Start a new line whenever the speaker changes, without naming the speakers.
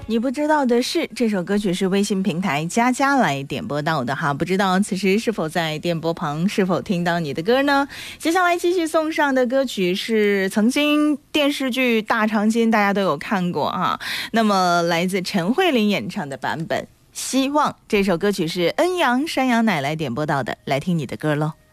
你不知道的是，这首歌曲是微信平台佳佳来点播到的哈，不知道此时是否在电波旁，是否听到你的歌呢？接下来继续送上的歌曲是曾经电视剧《大长今》大家都有看过哈，那么来自陈慧琳演唱的版本《希望》，这首歌曲是恩阳山羊奶来点播到的，来听你的歌喽。